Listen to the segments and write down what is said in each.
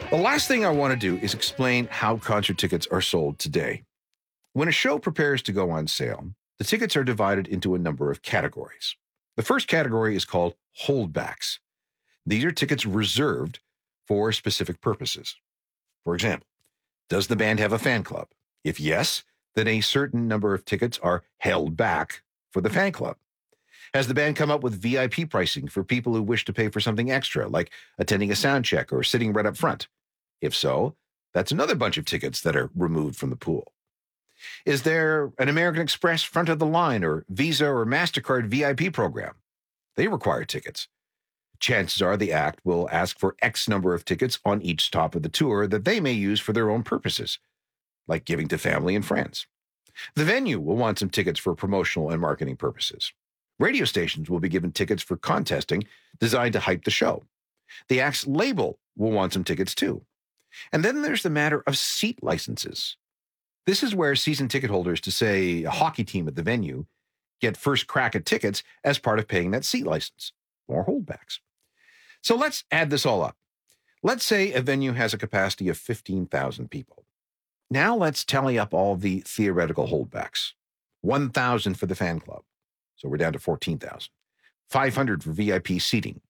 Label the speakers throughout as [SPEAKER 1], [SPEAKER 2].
[SPEAKER 1] The last thing I want to do is explain how concert tickets are sold today. When a show prepares to go on sale, the tickets are divided into a number of categories. The first category is called holdbacks. These are tickets reserved for specific purposes. For example, does the band have a fan club? If yes, then a certain number of tickets are held back for the fan club. Has the band come up with VIP pricing for people who wish to pay for something extra, like attending a sound check or sitting right up front? If so, that's another bunch of tickets that are removed from the pool. Is there an American Express front of the line or Visa or MasterCard VIP program? They require tickets. Chances are the act will ask for X number of tickets on each stop of the tour that they may use for their own purposes, like giving to family and friends. The venue will want some tickets for promotional and marketing purposes. Radio stations will be given tickets for contesting designed to hype the show. The act's label will want some tickets too. And then there's the matter of seat licenses. This is where season ticket holders to, say, a hockey team at the venue get first crack at tickets as part of paying that seat license. More holdbacks. So let's add this all up. Let's say a venue has a capacity of 15,000 people. Now let's tally up all the theoretical holdbacks. 1,000 for the fan club. So we're down to 14,000. 500 for VIP seating.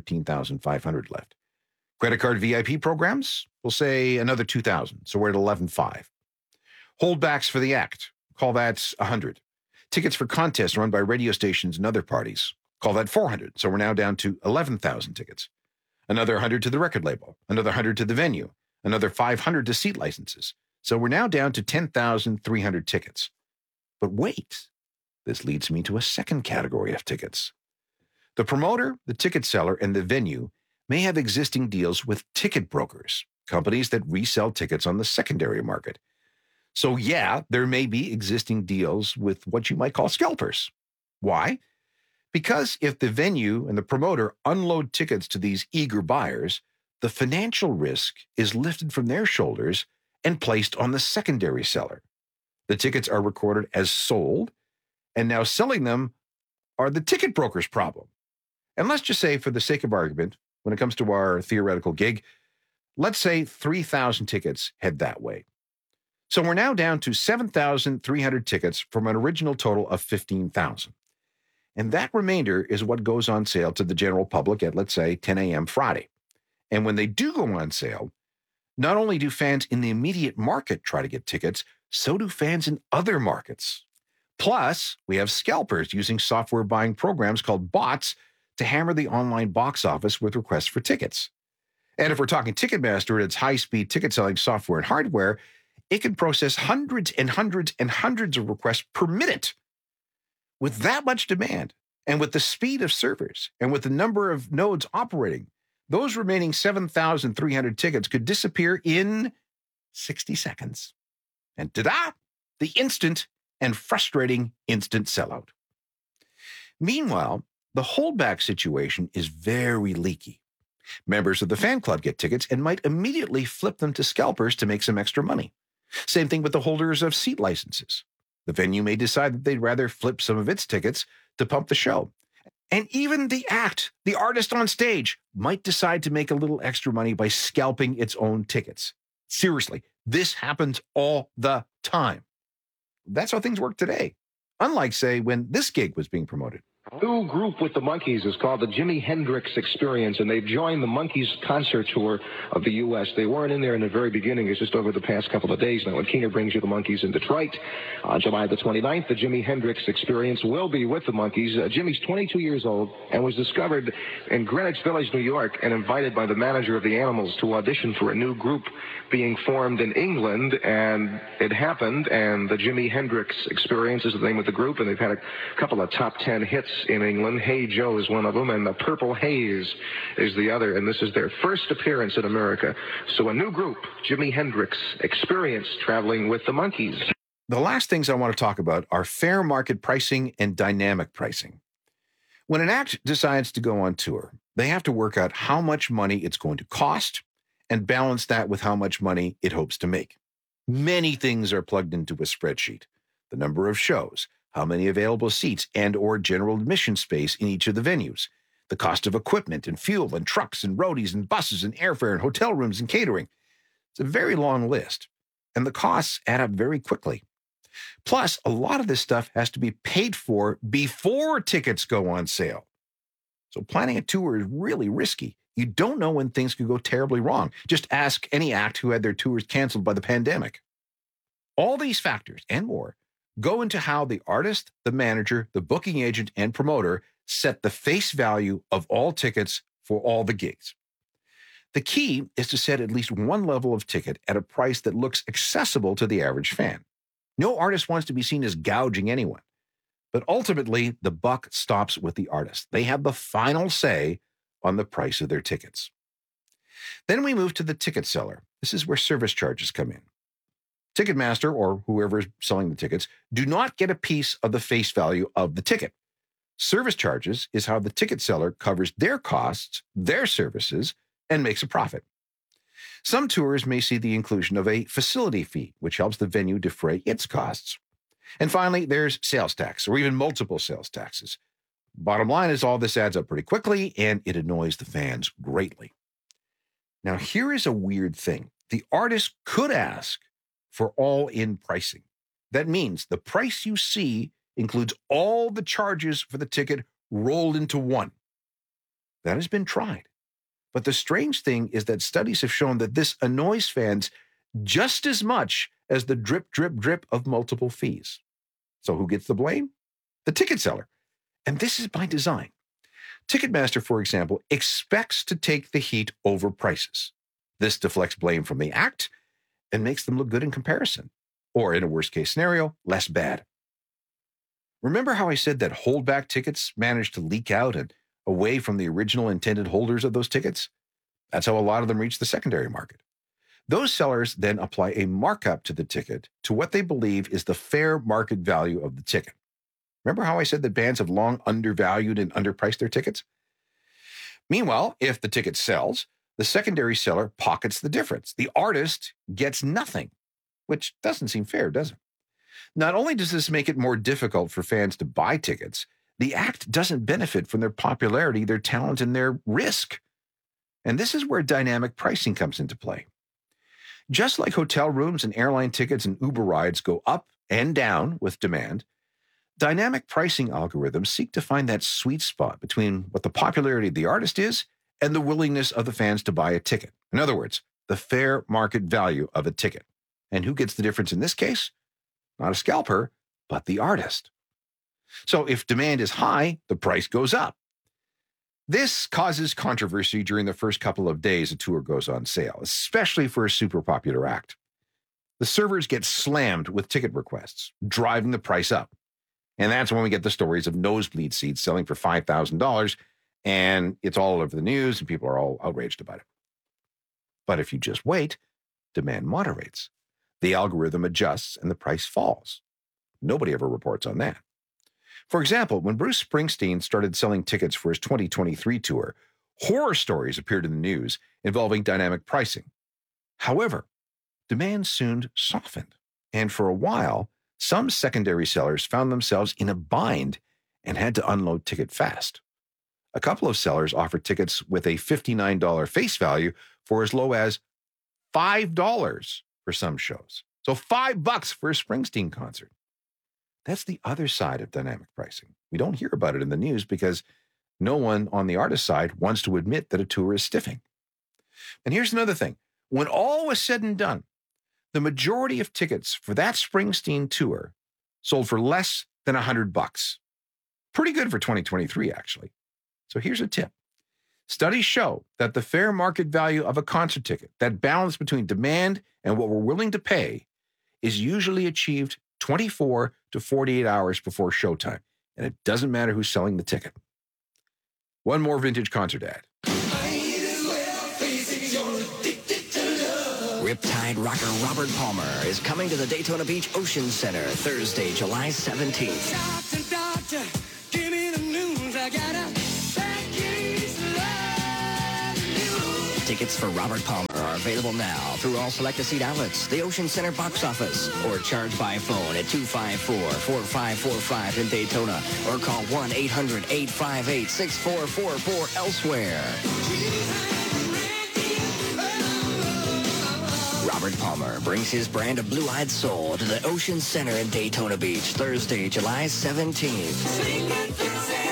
[SPEAKER 1] 13,500 left. Credit card VIP programs, we'll say another 2,000. So we're at 11,500. Holdbacks for the act, call that 100. Tickets for contests run by radio stations and other parties, call that 400. So we're now down to 11,000 tickets. Another 100 to the record label, another 100 to the venue, another 500 to seat licenses. So we're now down to 10,300 tickets. But wait, this leads me to a second category of tickets. The promoter, the ticket seller, and the venue may have existing deals with ticket brokers, companies that resell tickets on the secondary market. So yeah, there may be existing deals with what you might call scalpers. Why? Because if the venue and the promoter unload tickets to these eager buyers, the financial risk is lifted from their shoulders and placed on the secondary seller. The tickets are recorded as sold, and now selling them are the ticket broker's problem. And let's just say, for the sake of argument, when it comes to our theoretical gig, let's say 3,000 tickets head that way. So we're now down to 7,300 tickets from an original total of 15,000. And that remainder is what goes on sale to the general public at, let's say, 10 a.m. Friday. And when they do go on sale, not only do fans in the immediate market try to get tickets, so do fans in other markets. Plus, we have scalpers using software buying programs called bots to hammer the online box office with requests for tickets. And if we're talking Ticketmaster and its high-speed ticket-selling software and hardware, it can process hundreds and hundreds and hundreds of requests per minute. With that much demand, and with the speed of servers, and with the number of nodes operating, those remaining 7,300 tickets could disappear in 60 seconds. And ta-da! The instant and frustrating instant sellout. Meanwhile, the holdback situation is very leaky. Members of the fan club get tickets and might immediately flip them to scalpers to make some extra money. Same thing with the holders of seat licenses. The venue may decide that they'd rather flip some of its tickets to pump the show. And even the act, the artist on stage, might decide to make a little extra money by scalping its own tickets. Seriously, this happens all the time. That's how things work today. Unlike, say, when this gig was being promoted.
[SPEAKER 2] New group with the Monkees is called the Jimi Hendrix Experience, and they've joined the Monkees concert tour of the U.S. They weren't in there in the very beginning. It's just over the past couple of days now. And Keener brings you the Monkees in Detroit. On July the 29th, the Jimi Hendrix Experience will be with the Monkees. Jimmy's 22 years old and was discovered in Greenwich Village, New York, and invited by the manager of the Animals to audition for a new group being formed in England. And it happened, and the Jimi Hendrix Experience is the name of the group, and they've had a couple of top 10 hits in England. Hey Joe is one of them, and the Purple Haze is the other, and this is their first appearance in America. So a new group, Jimi Hendrix Experience, traveling with the Monkees.
[SPEAKER 1] The last things I want to talk about are fair market pricing and dynamic pricing. When an act decides to go on tour, they have to work out how much money it's going to cost and balance that with how much money it hopes to make. Many things are plugged into a spreadsheet. The number of shows, how many available seats and or general admission space in each of the venues, the cost of equipment and fuel and trucks and roadies and buses and airfare and hotel rooms and catering. It's a very long list, and the costs add up very quickly. Plus, a lot of this stuff has to be paid for before tickets go on sale. So planning a tour is really risky. You don't know when things could go terribly wrong. Just ask any act who had their tours canceled by the pandemic. All these factors and more go into how the artist, the manager, the booking agent, and promoter set the face value of all tickets for all the gigs. The key is to set at least one level of ticket at a price that looks accessible to the average fan. No artist wants to be seen as gouging anyone. But ultimately, the buck stops with the artist. They have the final say on the price of their tickets. Then we move to the ticket seller. This is where service charges come in. Ticketmaster, or whoever is selling the tickets, do not get a piece of the face value of the ticket. Service charges is how the ticket seller covers their costs, their services, and makes a profit. Some tours may see the inclusion of a facility fee, which helps the venue defray its costs. And finally, there's sales tax, or even multiple sales taxes. Bottom line is all this adds up pretty quickly, and it annoys the fans greatly. Now, here is a weird thing. The artist could ask for all-in pricing. That means the price you see includes all the charges for the ticket rolled into one. That has been tried. But the strange thing is that studies have shown that this annoys fans just as much as the drip, drip, drip of multiple fees. So who gets the blame? The ticket seller. And this is by design. Ticketmaster, for example, expects to take the heat over prices. This deflects blame from the act and makes them look good in comparison, or in a worst-case scenario, less bad. Remember how I said that holdback tickets managed to leak out and away from the original intended holders of those tickets? That's how a lot of them reach the secondary market. Those sellers then apply a markup to the ticket to what they believe is the fair market value of the ticket. Remember how I said that bands have long undervalued and underpriced their tickets? Meanwhile, if the ticket sells, the secondary seller pockets the difference. The artist gets nothing, which doesn't seem fair, does it? Not only does this make it more difficult for fans to buy tickets, the act doesn't benefit from their popularity, their talent, and their risk. And this is where dynamic pricing comes into play. Just like hotel rooms and airline tickets and Uber rides go up and down with demand, dynamic pricing algorithms seek to find that sweet spot between what the popularity of the artist is and the willingness of the fans to buy a ticket. In other words, the fair market value of a ticket. And who gets the difference in this case? Not a scalper, but the artist. So if demand is high, the price goes up. This causes controversy during the first couple of days a tour goes on sale, especially for a super popular act. The servers get slammed with ticket requests, driving the price up. And that's when we get the stories of nosebleed seats selling for $5,000, and it's all over the news, and people are all outraged about it. But if you just wait, demand moderates. The algorithm adjusts, and the price falls. Nobody ever reports on that. For example, when Bruce Springsteen started selling tickets for his 2023 tour, horror stories appeared in the news involving dynamic pricing. However, demand soon softened, and for a while, some secondary sellers found themselves in a bind and had to unload ticket fast. A couple of sellers offered tickets with a $59 face value for as low as $5 for some shows. So $5 for a Springsteen concert. That's the other side of dynamic pricing. We don't hear about it in the news because no one on the artist side wants to admit that a tour is stiffing. And here's another thing. When all was said and done, the majority of tickets for that Springsteen tour sold for less than $100. Pretty good for 2023, actually. So here's a tip. Studies show that the fair market value of a concert ticket, that balance between demand and what we're willing to pay, is usually achieved 24 to 48 hours before showtime. And it doesn't matter who's selling the ticket. One more vintage concert ad.
[SPEAKER 3] Riptide rocker Robert Palmer is coming to the Daytona Beach Ocean Center Thursday, July 17th.
[SPEAKER 4] Doctor, give me the news. I got a bad case of love news.
[SPEAKER 3] Tickets for Robert Palmer are available now through all selected seat outlets, the Ocean Center box office, or charge by phone at 254-4545 in Daytona, or call 1-800-858-6444 elsewhere. Robert Palmer brings his brand of blue-eyed soul to the Ocean Center in Daytona Beach, Thursday, July 17th.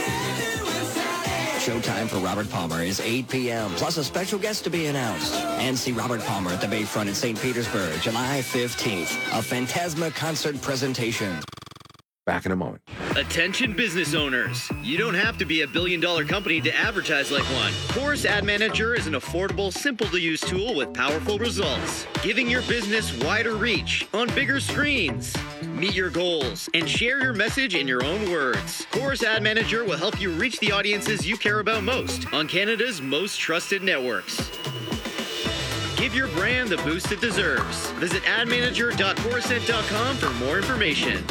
[SPEAKER 3] Showtime for Robert Palmer is 8 p.m., plus a special guest to be announced. And see Robert Palmer at the Bayfront in St. Petersburg, July 15th. A Phantasma concert presentation.
[SPEAKER 1] Back in a moment.
[SPEAKER 5] Attention business owners. You don't have to be a billion-dollar company to advertise like one. Chorus Ad Manager is an affordable, simple-to-use tool with powerful results, giving your business wider reach on bigger screens. Meet your goals and share your message in your own words. Chorus Ad Manager will help you reach the audiences you care about most on Canada's most trusted networks. Give your brand the boost it deserves. Visit admanager.chorusnet.com for more information.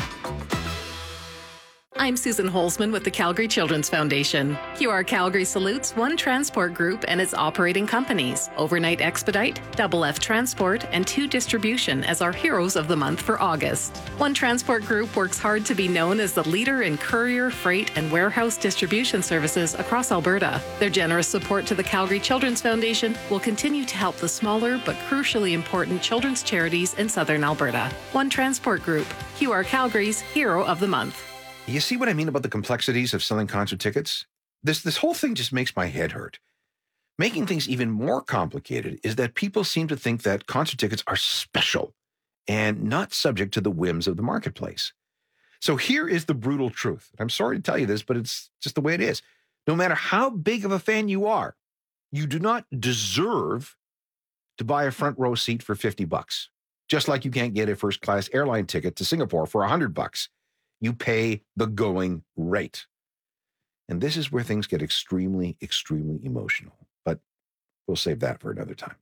[SPEAKER 6] I'm Susan Holzman with the Calgary Children's Foundation. QR Calgary salutes One Transport Group and its operating companies, Overnight Expedite, Double F Transport, and 2 Distribution as our heroes of the month for August. One Transport Group works hard to be known as the leader in courier, freight, and warehouse distribution services across Alberta. Their generous support to the Calgary Children's Foundation will continue to help the smaller but crucially important children's charities in southern Alberta. One Transport Group, QR Calgary's Hero of the Month.
[SPEAKER 1] You see what I mean about the complexities of selling concert tickets? This whole thing just makes my head hurt. Making things even more complicated is that people seem to think that concert tickets are special and not subject to the whims of the marketplace. So here is the brutal truth. I'm sorry to tell you this, but it's just the way it is. No matter how big of a fan you are, you do not deserve to buy a front row seat for $50. Just like you can't get a first-class airline ticket to Singapore for $100. You pay the going rate. And this is where things get extremely, extremely emotional. But we'll save that for another time.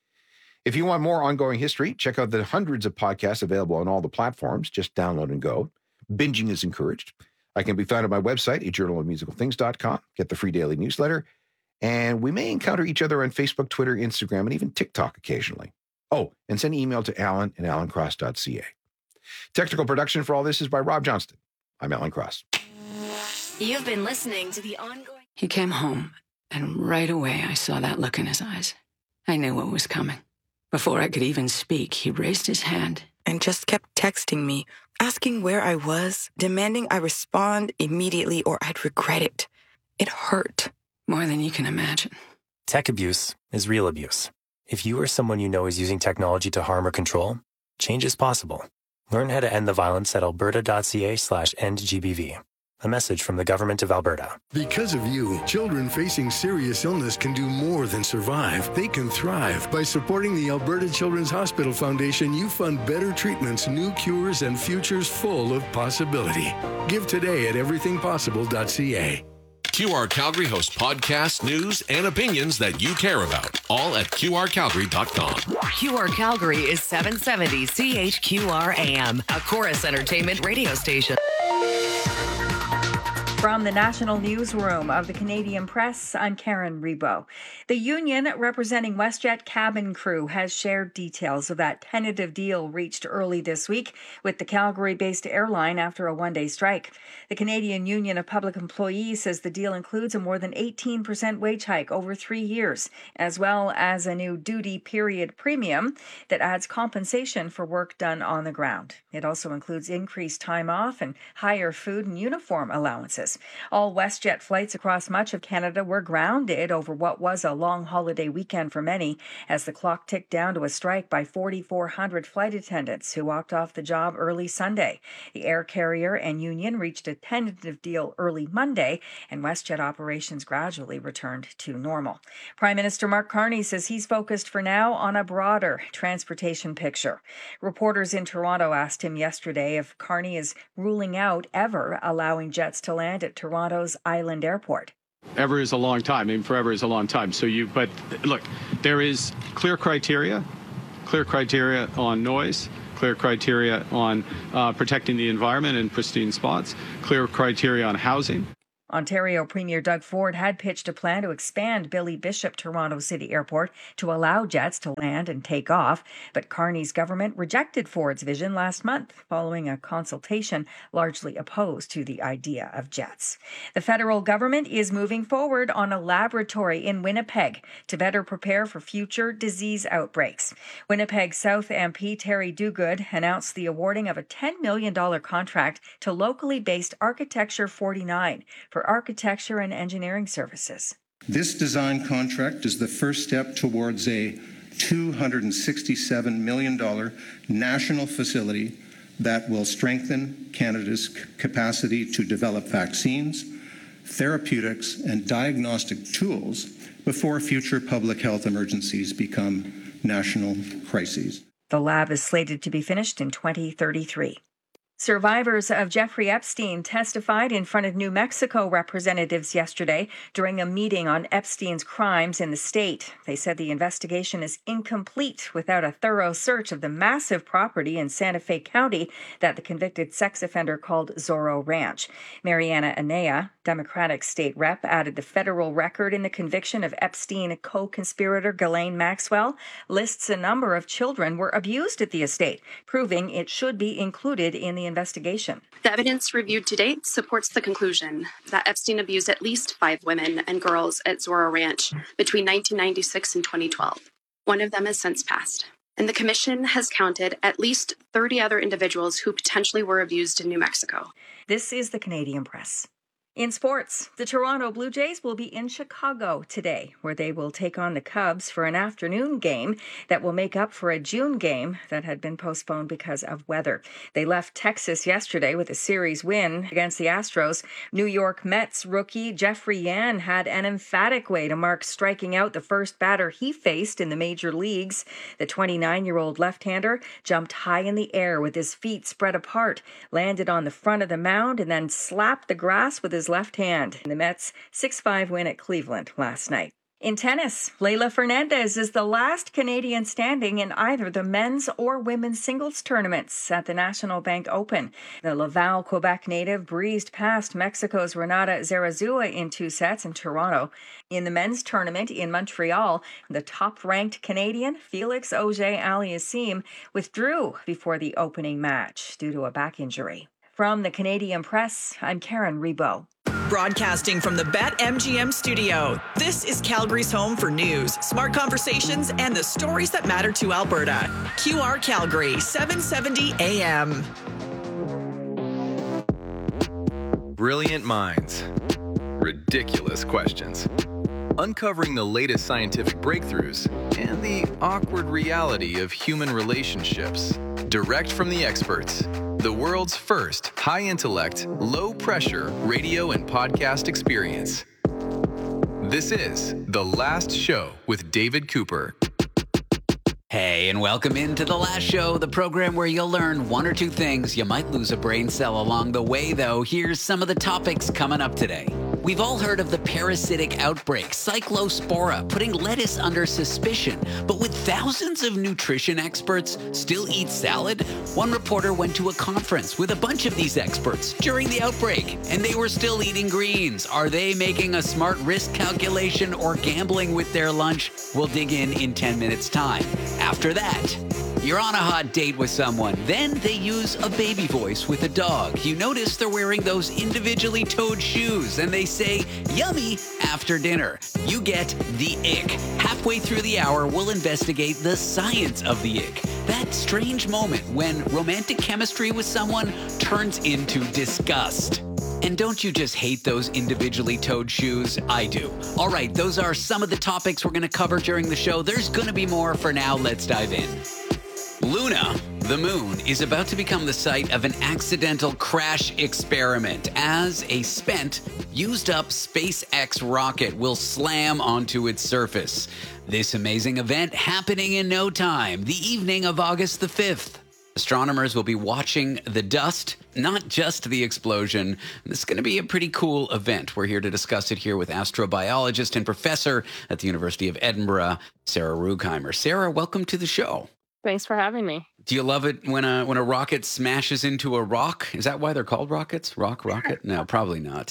[SPEAKER 1] If you want more ongoing history, check out the hundreds of podcasts available on all the platforms. Just download and go. Binging is encouraged. I can be found at my website, ajournalofmusicalthings.com. Get the free daily newsletter. And we may encounter each other on Facebook, Twitter, Instagram, and even TikTok occasionally. Oh, and send an email to Alan at alancross.ca. Technical production for all this is by Rob Johnston. I'm Alan Cross.
[SPEAKER 7] You've been listening to the ongoing...
[SPEAKER 8] He came home, and right away I saw that look in his eyes. I knew what was coming. Before I could even speak, he raised his hand
[SPEAKER 9] and just kept texting me, asking where I was, demanding I respond immediately or I'd regret it. It hurt.
[SPEAKER 8] More than you can imagine.
[SPEAKER 10] Tech abuse is real abuse. If you or someone you know is using technology to harm or control, change is possible. Learn how to end the violence at alberta.ca/endgbv. A message from the Government of Alberta.
[SPEAKER 11] Because of you, children facing serious illness can do more than survive. They can thrive. By supporting the Alberta Children's Hospital Foundation, you fund better treatments, new cures, and futures full of possibility. Give today at everythingpossible.ca.
[SPEAKER 12] QR Calgary hosts podcasts, news, and opinions that you care about. All at QRCalgary.com.
[SPEAKER 13] QR Calgary is 770 CHQR AM, a Chorus Entertainment radio station.
[SPEAKER 14] From the National Newsroom of the Canadian Press, I'm Karen Rebo. The union representing WestJet cabin crew has shared details of that tentative deal reached early this week with the Calgary-based airline after a one-day strike. The Canadian Union of Public Employees says the deal includes a more than 18% wage hike over 3 years, as well as a new duty period premium that adds compensation for work done on the ground. It also includes increased time off and higher food and uniform allowances. All WestJet flights across much of Canada were grounded over what was a long holiday weekend for many, as the clock ticked down to a strike by 4,400 flight attendants who walked off the job early Sunday. The air carrier and union reached a tentative deal early Monday, and WestJet operations gradually returned to normal. Prime Minister Mark Carney says he's focused for now on a broader transportation picture. Reporters in Toronto asked him yesterday if Carney is ruling out ever allowing jets to land at Toronto's Island Airport.
[SPEAKER 15] Ever is a long time. I mean, forever is a long time. But look, there is clear criteria on noise, clear criteria on protecting the environment in pristine spots, clear criteria on housing.
[SPEAKER 14] Ontario Premier Doug Ford had pitched a plan to expand Billy Bishop Toronto City Airport to allow jets to land and take off, but Carney's government rejected Ford's vision last month following a consultation largely opposed to the idea of jets. The federal government is moving forward on a laboratory in Winnipeg to better prepare for future disease outbreaks. Winnipeg South MP Terry Duguid announced the awarding of a $10 million contract to locally based Architecture 49 for architecture and engineering services.
[SPEAKER 16] This design contract is the first step towards a $267 million national facility that will strengthen Canada's capacity to develop vaccines, therapeutics, and diagnostic tools before future public health emergencies become national crises.
[SPEAKER 14] The lab is slated to be finished in 2033. Survivors of Jeffrey Epstein testified in front of New Mexico representatives yesterday during a meeting on Epstein's crimes in the state. They said the investigation is incomplete without a thorough search of the massive property in Santa Fe County that the convicted sex offender called Zorro Ranch. Mariana Anea, Democratic state rep, added the federal record in the conviction of Epstein co-conspirator Ghislaine Maxwell lists a number of children were abused at the estate, proving it should be included in the investigation.
[SPEAKER 17] The evidence reviewed to date supports the conclusion that Epstein abused at least 5 women and girls at Zorro Ranch between 1996 and 2012. One of them has since passed. And the commission has counted at least 30 other individuals who potentially were abused in New Mexico.
[SPEAKER 14] This is the Canadian Press. In sports, the Toronto Blue Jays will be in Chicago today, where they will take on the Cubs for an afternoon game that will make up for a June game that had been postponed because of weather. They left Texas yesterday with a series win against the Astros. New York Mets rookie Jeffrey Yan had an emphatic way to mark striking out the first batter he faced in the major leagues. The 29-year-old left-hander jumped high in the air with his feet spread apart, landed on the front of the mound, and then slapped the grass with his left hand in the Mets' 6-5 win at Cleveland last night. In tennis, Leylah Fernandez is the last Canadian standing in either the men's or women's singles tournaments at the National Bank Open. The Laval, Quebec native breezed past Mexico's Renata Zarazua in 2 sets in Toronto. In the men's tournament in Montreal, the top-ranked Canadian Felix Auger-Aliassime withdrew before the opening match due to a back injury. From the Canadian Press, I'm Karen Rebo.
[SPEAKER 18] Broadcasting from the BetMGM studio, this is Calgary's home for news, smart conversations, and the stories that matter to Alberta. QR Calgary, 770 AM.
[SPEAKER 19] Brilliant minds. Ridiculous questions. Uncovering the latest scientific breakthroughs and the awkward reality of human relationships. Direct from the experts. The world's first high-intellect, low-pressure radio and podcast experience. This is The Last Show with David Cooper.
[SPEAKER 20] Hey, and welcome into The Last Show, the program where you'll learn 1 or 2 things. You might lose a brain cell along the way, though. Here's some of the topics coming up today. We've all heard of the parasitic outbreak, Cyclospora, putting lettuce under suspicion. But would thousands of nutrition experts still eat salad? One reporter went to a conference with a bunch of these experts during the outbreak, and they were still eating greens. Are they making a smart risk calculation or gambling with their lunch? We'll dig in 10 minutes' time. After that, you're on a hot date with someone. Then they use a baby voice with a dog. You notice they're wearing those individually toed shoes, and they say, yummy, after dinner. You get the ick. Halfway through the hour, we'll investigate the science of the ick. That strange moment when romantic chemistry with someone turns into disgust. And don't you just hate those individually toed shoes? I do. All right, those are some of the topics we're going to cover during the show. There's going to be more. For now, let's dive in. Luna, the moon, is about to become the site of an accidental crash experiment as a spent, used-up SpaceX rocket will slam onto its surface. This amazing event happening in no time, the evening of August the 5th. Astronomers will be watching the dust, not just the explosion. This is going to be a pretty cool event. We're here to discuss it here with astrobiologist and professor at the University of Edinburgh, Sarah Rugheimer. Sarah, welcome to the show.
[SPEAKER 21] Thanks for having me.
[SPEAKER 20] Do you love it when a rocket smashes into a rock? Is that why they're called rockets? Rocket? No, probably not.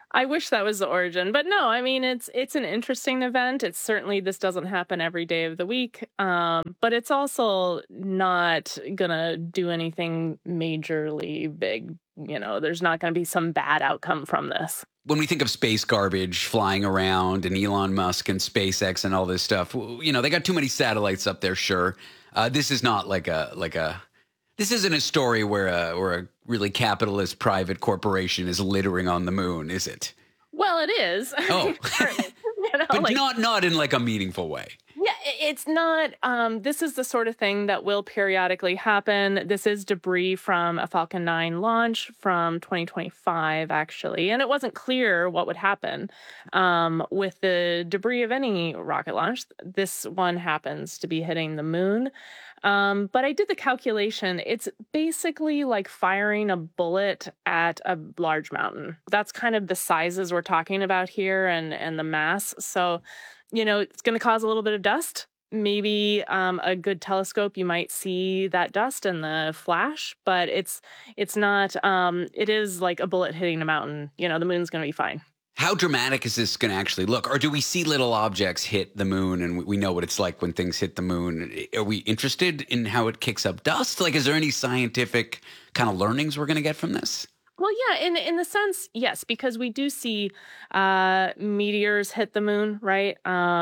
[SPEAKER 21] I wish that was the origin, but no, I mean, it's an interesting event. It's certainly, this doesn't happen every day of the week, but it's also not gonna do anything majorly big. There's not gonna be some bad outcome from this.
[SPEAKER 20] When we think of space garbage flying around and Elon Musk and SpaceX and all this stuff, they got too many satellites up there. Sure, this is not this isn't a story where a really capitalist private corporation is littering on the moon, is it?
[SPEAKER 21] Well, it is.
[SPEAKER 20] Oh, but not in like a meaningful way.
[SPEAKER 21] Yeah, it's not. This is the sort of thing that will periodically happen. This is debris from a Falcon 9 launch from 2025, actually. And it wasn't clear what would happen with the debris of any rocket launch. This one happens to be hitting the moon. But I did the calculation. It's basically like firing a bullet at a large mountain. That's kind of the sizes we're talking about here and the mass. So, it's going to cause a little bit of dust. Maybe a good telescope, you might see that dust in the flash, but it's not, it is like a bullet hitting a mountain. The moon's going to be fine.
[SPEAKER 20] How dramatic is this going to actually look? Or do we see little objects hit the moon and we know what it's like when things hit the moon? Are we interested in how it kicks up dust? Like, is there any scientific kind of learnings we're going to get from this?
[SPEAKER 21] Well, yeah, in the sense, yes, because we do see meteors hit the moon, right?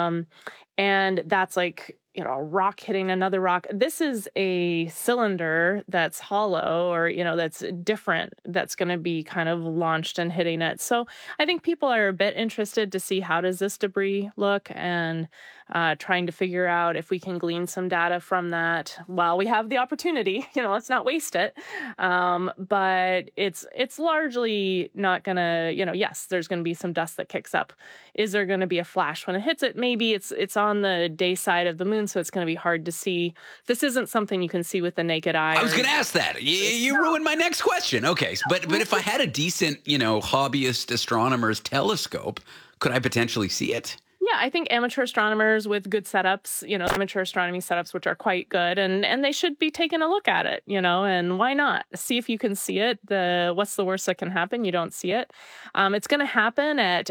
[SPEAKER 21] And that's like, a rock hitting another rock. This is a cylinder that's hollow or, that's different, that's going to be kind of launched and hitting it. So I think people are a bit interested to see how does this debris look and trying to figure out if we can glean some data from that while we have the opportunity. Let's not waste it. But it's largely not going to, yes, there's going to be some dust that kicks up. Is there going to be a flash when it hits it? Maybe it's on the day side of the moon, so it's going to be hard to see. This isn't something you can see with the naked eye.
[SPEAKER 20] I was going to ask that. You ruined my next question. Okay, but if I had a decent, hobbyist astronomer's telescope, could I potentially see it?
[SPEAKER 21] Yeah, I think amateur astronomers with good setups, amateur astronomy setups, which are quite good, and they should be taking a look at it, and why not? See if you can see it. What's the worst that can happen? You don't see it. It's going to happen at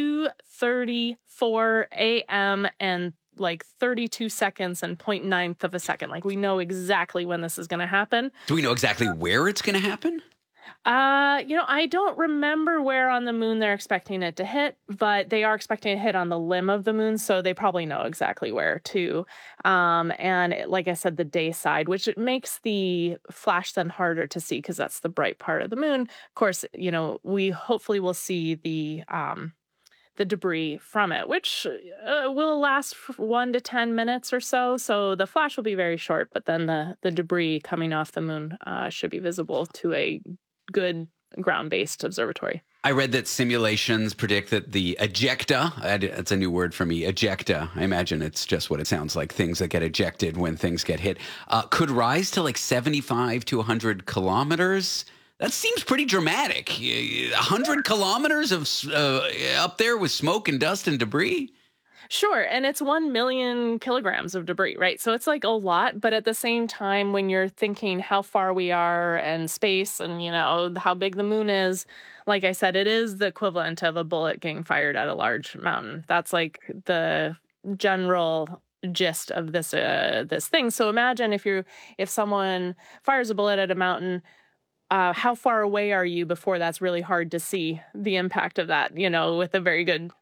[SPEAKER 21] 2:34 a.m. and like 32 seconds and 0.9th of a second. Like, we know exactly when this is going to happen.
[SPEAKER 20] Do we know exactly where it's going to happen?
[SPEAKER 21] I don't remember where on the moon they're expecting it to hit, but they are expecting it to hit on the limb of the moon, so they probably know exactly where too. And like I said, the day side, which it makes the flash then harder to see because that's the bright part of the moon. Of course, we hopefully will see the debris from it, which will last 1 to 10 minutes or so. So the flash will be very short, but then the debris coming off the moon should be visible to a good ground-based observatory.
[SPEAKER 20] I read that simulations predict that the ejecta, that's a new word for me, ejecta, I imagine it's just what it sounds like, things that get ejected when things get hit, could rise to like 75 to 100 kilometers. That seems pretty dramatic. 100 kilometers of up there with smoke and dust and debris?
[SPEAKER 21] Sure. And it's 1 million kilograms of debris, right? So it's like a lot. But at the same time, when you're thinking how far we are and space and, how big the moon is, like I said, it is the equivalent of a bullet getting fired at a large mountain. That's like the general gist of this thing. So imagine if someone fires a bullet at a mountain, how far away are you before that's really hard to see the impact of that, with a very good,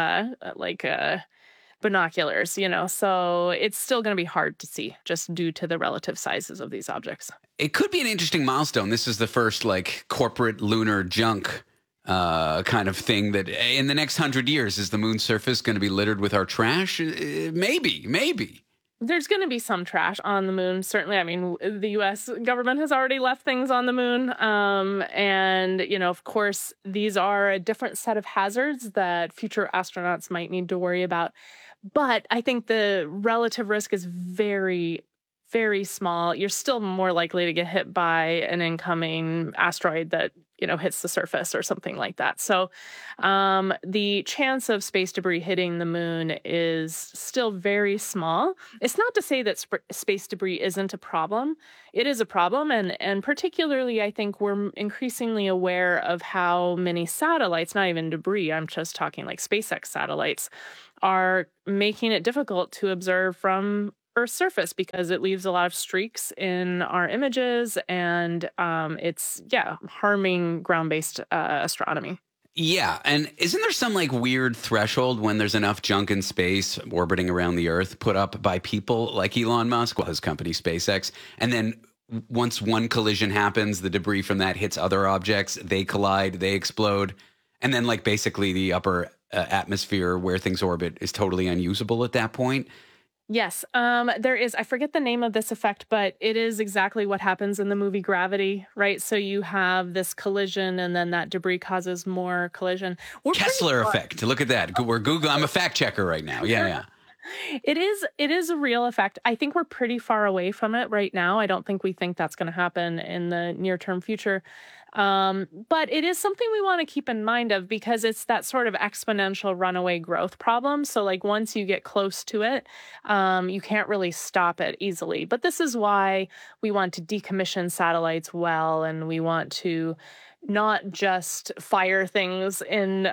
[SPEAKER 21] binoculars, so it's still going to be hard to see just due to the relative sizes of these objects.
[SPEAKER 20] It could be an interesting milestone. This is the first corporate lunar junk kind of thing that in the next 100 years, is the moon's surface going to be littered with our trash? Maybe.
[SPEAKER 21] There's going to be some trash on the moon, certainly. I mean, the U.S. government has already left things on the moon. And, of course, these are a different set of hazards that future astronauts might need to worry about. But I think the relative risk is very, very small. You're still more likely to get hit by an incoming asteroid that hits the surface or something like that. So the chance of space debris hitting the moon is still very small. It's not to say that space debris isn't a problem. It is a problem. And particularly, I think we're increasingly aware of how many satellites, not even debris, I'm just talking like SpaceX satellites, are making it difficult to observe from Earth's surface because it leaves a lot of streaks in our images, and it's harming ground-based astronomy.
[SPEAKER 20] Yeah, and isn't there some like weird threshold when there's enough junk in space orbiting around the Earth put up by people like Elon Musk, his company SpaceX, and then once one collision happens, the debris from that hits other objects, they collide, they explode, and then like basically the upper atmosphere where things orbit is totally unusable at that point?
[SPEAKER 21] Yes, there is, I forget the name of this effect, but it is exactly what happens in the movie Gravity, right? So you have this collision and then that debris causes more collision.
[SPEAKER 20] Kessler effect. Look at that. We're Google. I'm a fact checker right now. Yeah.
[SPEAKER 21] It is a real effect. I think we're pretty far away from it right now. I don't think we think that's going to happen in the near-term future. But it is something we want to keep in mind of because it's that sort of exponential runaway growth problem. So like once you get close to it, you can't really stop it easily. But this is why we want to decommission satellites well, and we want to not just fire things in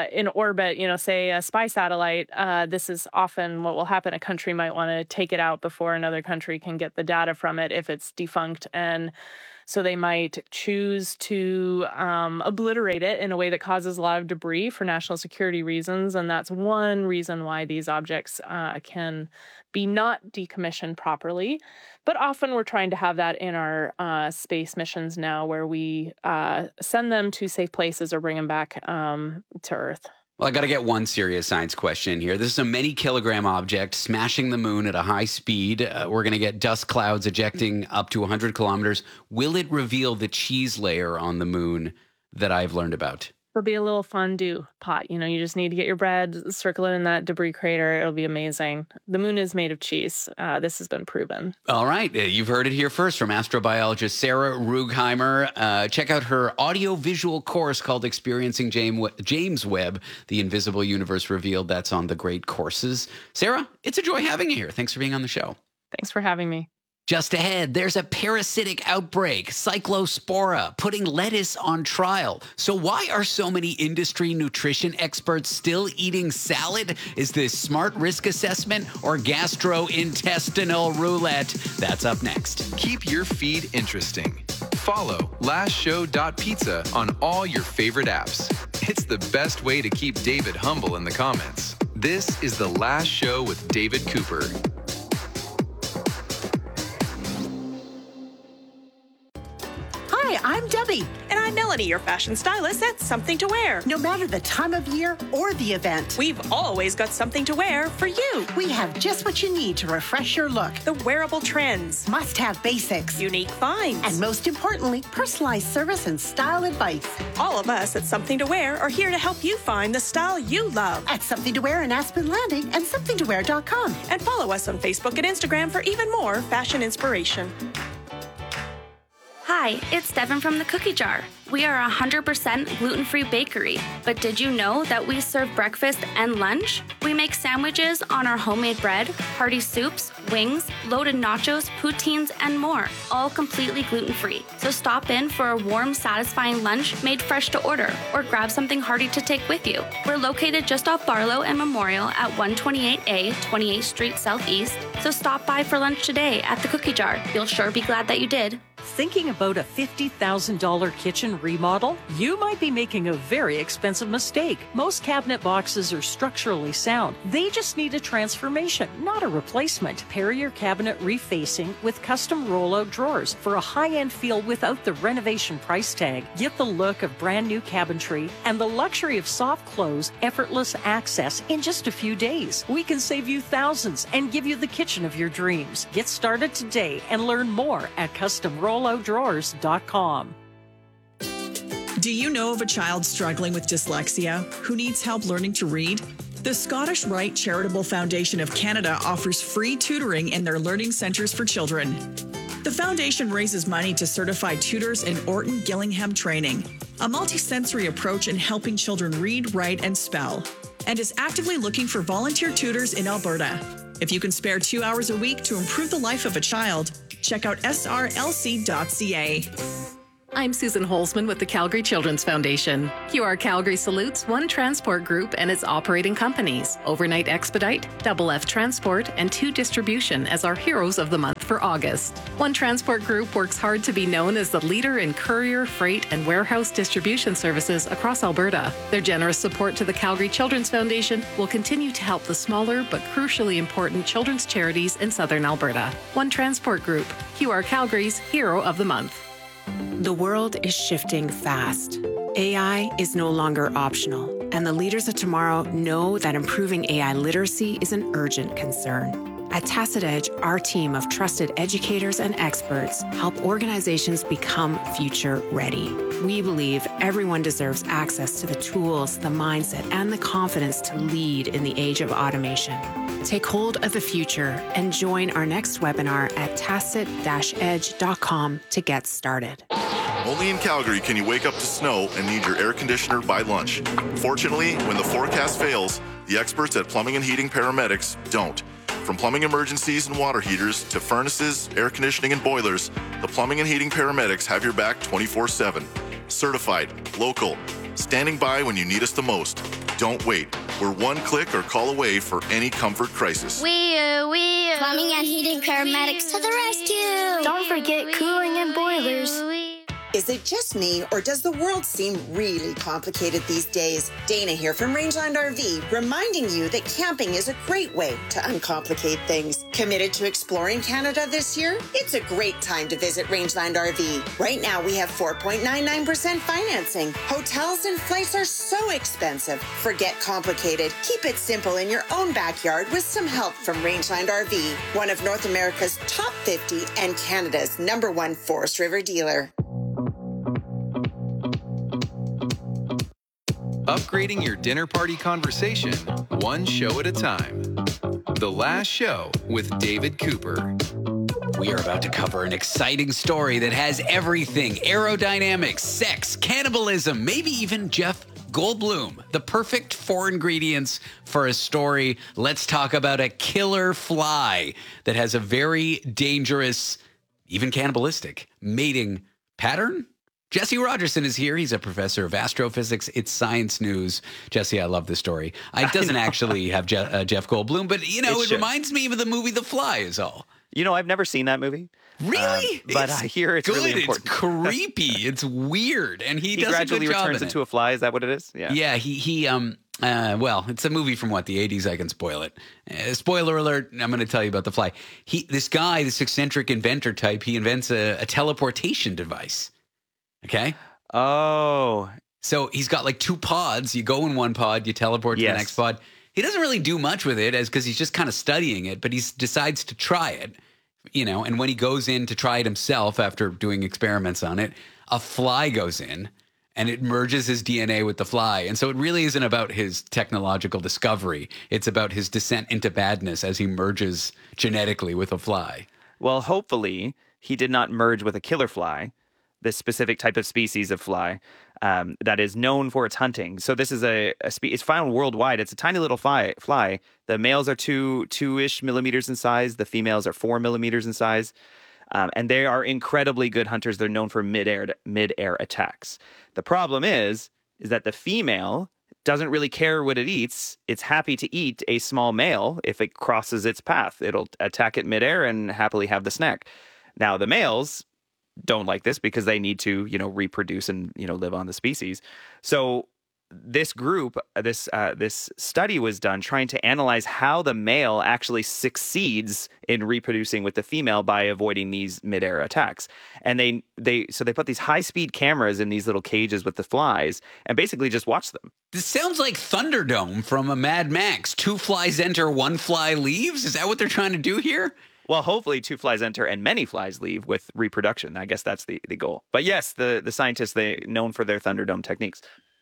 [SPEAKER 21] orbit, say a spy satellite. This is often what will happen. A country might want to take it out before another country can get the data from it if it's defunct. And so they might choose to obliterate it in a way that causes a lot of debris for national security reasons. And that's one reason why these objects can be not decommissioned properly. But often we're trying to have that in our space missions now where we send them to safe places or bring them back to Earth.
[SPEAKER 20] Well, I got to get one serious science question in here. This is a many kilogram object smashing the moon at a high speed. We're going to get dust clouds ejecting up to 100 kilometers. Will it reveal the cheese layer on the moon that I've learned about?
[SPEAKER 21] It'll be a little fondue pot. You just need to get your bread, circle it in that debris crater. It'll be amazing. The moon is made of cheese. This has been proven.
[SPEAKER 20] All right. You've heard it here first from astrobiologist Sarah Rugheimer. Check out her audio-visual course called Experiencing James Webb, The Invisible Universe Revealed. That's on the Great Courses. Sarah, it's a joy having you here. Thanks for being on the show.
[SPEAKER 21] Thanks for having me.
[SPEAKER 20] Just ahead, there's a parasitic outbreak, Cyclospora, putting lettuce on trial. So why are so many industry nutrition experts still eating salad? Is this smart risk assessment or gastrointestinal roulette? That's up next.
[SPEAKER 19] Keep your feed interesting. Follow lastshow.pizza on all your favorite apps. It's the best way to keep David humble in the comments. This is The Last Show with David Cooper.
[SPEAKER 2] Hi, I'm Debbie.
[SPEAKER 22] And I'm Melanie, your fashion stylist at Something to Wear.
[SPEAKER 2] No matter the time of year or the event,
[SPEAKER 22] we've always got something to wear for you.
[SPEAKER 2] We have just what you need to refresh your look.
[SPEAKER 22] The wearable trends.
[SPEAKER 2] Must-have basics.
[SPEAKER 22] Unique finds.
[SPEAKER 2] And most importantly, personalized service and style advice.
[SPEAKER 22] All of us at Something to Wear are here to help you find the style you love.
[SPEAKER 2] At Something to Wear in Aspen Landing and somethingtowear.com.
[SPEAKER 22] And follow us on Facebook and Instagram for even more fashion inspiration.
[SPEAKER 7] Hi, it's Devin from the Cookie Jar. We are a 100% gluten-free bakery, but did you know that we serve breakfast and lunch? We make sandwiches on our homemade bread, hearty soups, wings, loaded nachos, poutines, and more, all completely gluten-free. So stop in for a warm, satisfying lunch made fresh to order, or grab something hearty to take with you. We're located just off Barlow and Memorial at 128A, 28th Street Southeast, so stop by for lunch today at the Cookie Jar. You'll sure be glad that you did.
[SPEAKER 23] Thinking about a $50,000 kitchen remodel? You might be making a very expensive mistake. Most cabinet boxes are structurally sound. They just need a transformation, not a replacement. Pair your cabinet refacing with custom rollout drawers for a high-end feel without the renovation price tag. Get the look of brand new cabinetry and the luxury of soft close, effortless access in just a few days. We can save you thousands and give you the kitchen of your dreams. Get started today and learn more at customrolloutdrawers.com.
[SPEAKER 18] Do you know of a child struggling with dyslexia who needs help learning to read? The Scottish Rite Charitable Foundation of Canada offers free tutoring in their learning centres for children. The foundation raises money to certify tutors in Orton Gillingham training, a multisensory approach in helping children read, write, and spell, and is actively looking for volunteer tutors in Alberta. If you can spare 2 hours a week to improve the life of a child, check out srlc.ca.
[SPEAKER 6] I'm Susan Holzman with the Calgary Children's Foundation. QR Calgary salutes One Transport Group and its operating companies, Overnight Expedite, Double F Transport, and 2 Distribution as our heroes of the month for August. One Transport Group works hard to be known as the leader in courier, freight, and warehouse distribution services across Alberta. Their generous support to the Calgary Children's Foundation will continue to help the smaller but crucially important children's charities in southern Alberta. One Transport Group, QR Calgary's Hero of the Month.
[SPEAKER 3] The world is shifting fast. AI is no longer optional, and the leaders of tomorrow know that improving AI literacy is an urgent concern. At Tacit Edge, our team of trusted educators and experts help organizations become future ready. We believe everyone deserves access to the tools, the mindset, and the confidence to lead in the age of automation. Take hold of the future and join our next webinar at tacit-edge.com to get started.
[SPEAKER 4] Only in Calgary can you wake up to snow and need your air conditioner by lunch. Fortunately, when the forecast fails, the experts at Plumbing and Heating Paramedics don't. From plumbing emergencies and water heaters to furnaces, air conditioning, and boilers, the Plumbing and Heating Paramedics have your back 24/7. Certified, local, standing by when you need us the most. Don't wait. We're one click or call away for any comfort crisis.
[SPEAKER 5] Plumbing and Heating Paramedics to the rescue.
[SPEAKER 24] Don't forget cooling and boilers.
[SPEAKER 2] Is it just me, or does the world seem really complicated these days? Dana here from Rangeland RV, reminding you that camping is a great way to uncomplicate things. Committed to exploring Canada this year? It's a great time to visit Rangeland RV. Right now, we have 4.99% financing. Hotels and flights are so expensive. Forget complicated. Keep it simple in your own backyard with some help from Rangeland RV, one of North America's top 50 and Canada's #1 Forest River dealer.
[SPEAKER 19] Upgrading your dinner party conversation, one show at a time. The Last Show with David Cooper.
[SPEAKER 20] We are about to cover an exciting story that has everything: aerodynamics, sex, cannibalism, maybe even Jeff Goldblum. The perfect 4 ingredients for a story. Let's talk about a killer fly that has a very dangerous, even cannibalistic, mating pattern. Jesse Rogerson is here. He's a professor of astrophysics. It's Science News. Jesse, I love this story. It doesn't actually have Jeff Goldblum, but, it reminds me of the movie The Fly is all.
[SPEAKER 25] I've never seen that movie.
[SPEAKER 20] Really?
[SPEAKER 25] But I hear it's really important.
[SPEAKER 20] It's creepy. It's weird. And he does
[SPEAKER 25] gradually
[SPEAKER 20] a good job
[SPEAKER 25] returns into a fly. Is that what it is? Yeah.
[SPEAKER 20] Yeah, well, it's a movie from the 80s. I can spoil it. Spoiler alert, I'm going to tell you about The Fly. This guy, this eccentric inventor type, he invents a teleportation device. Okay.
[SPEAKER 25] Oh.
[SPEAKER 20] So he's got 2 pods. You go in one pod, you teleport to the next pod. He doesn't really do much with it because he's just kind of studying it, but he decides to try it, and when he goes in to try it himself after doing experiments on it, a fly goes in and it merges his DNA with the fly. And so it really isn't about his technological discovery. It's about his descent into badness as he merges genetically with a fly.
[SPEAKER 25] Well, hopefully he did not merge with a killer fly, this specific type of species of fly that is known for its hunting. So this is it's found worldwide. It's a tiny little fly. The males are 2-ish millimeters in size. The females are 4 millimeters in size. And they are incredibly good hunters. They're known for mid-air attacks. The problem is that the female doesn't really care what it eats. It's happy to eat a small male if it crosses its path. It'll attack it midair and happily have the snack. Now, the males don't like this because they need to, reproduce and, live on the species. So this group, this study was done trying to analyze how the male actually succeeds in reproducing with the female by avoiding these midair attacks. And they put these high-speed cameras in these little cages with the flies and basically just watch them.
[SPEAKER 20] This sounds like Thunderdome from a Mad Max. 2 flies enter, 1 fly leaves. Is that what they're trying to do here?
[SPEAKER 25] Well, hopefully 2 flies enter and many flies leave with reproduction. I guess that's the goal. But yes, the scientists, they're known for their Thunderdome techniques.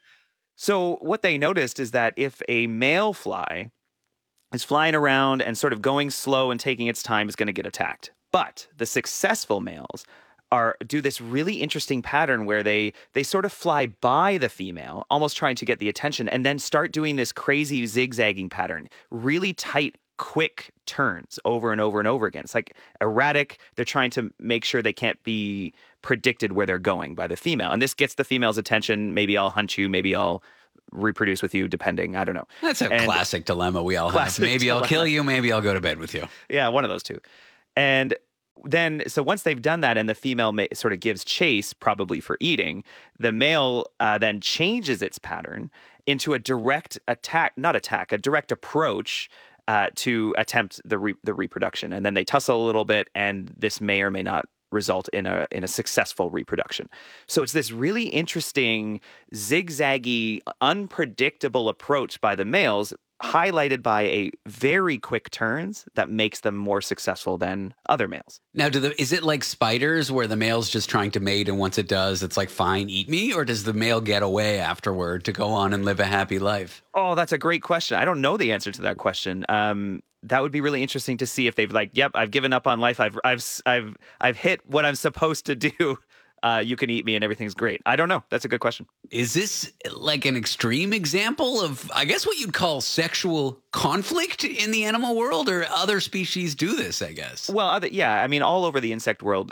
[SPEAKER 25] So what they noticed is that if a male fly is flying around and sort of going slow and taking its time, it's going to get attacked. But the successful males do this really interesting pattern where they sort of fly by the female, almost trying to get the attention, and then start doing this crazy zigzagging pattern, really tight, quick turns over and over and over again. It's like erratic. They're trying to make sure they can't be predicted where they're going by the female. And this gets the female's attention. Maybe I'll hunt you. Maybe I'll reproduce with you, depending. I don't know.
[SPEAKER 20] That's a classic dilemma we all have. Maybe I'll kill you. Maybe I'll go to bed with you.
[SPEAKER 25] Yeah, one of those two. And then, so once they've done that and the female sort of gives chase, probably for eating, the male then changes its pattern into a direct attack, a direct approach to attempt the reproduction. And then they tussle a little bit, and this may or may not result in a successful reproduction. So it's this really interesting, zigzaggy, unpredictable approach by the males, highlighted by a very quick turns that makes them more successful than other males.
[SPEAKER 20] Now, is it like spiders where the male's just trying to mate, and once it does, it's like, fine, eat me? Or does the male get away afterward to go on and live a happy life?
[SPEAKER 25] Oh, that's a great question. I don't know the answer to that question. That would be really interesting to see if they've yep, I've given up on life. I've hit what I'm supposed to do. You can eat me and everything's great. I don't know. That's a good question.
[SPEAKER 20] Is this like an extreme example of, I guess, what you'd call sexual conflict in the animal world, or other species do this, I guess?
[SPEAKER 25] Well, yeah. I mean, all over the insect world,